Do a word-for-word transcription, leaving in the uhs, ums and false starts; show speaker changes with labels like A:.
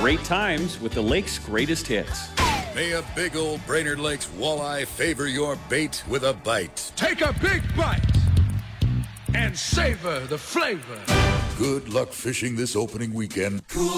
A: great times with the lake's greatest hits.
B: May a big old Brainerd Lakes walleye favor your bait with a bite.
C: Take a big bite and savor the flavor.
B: Good luck fishing this opening weekend.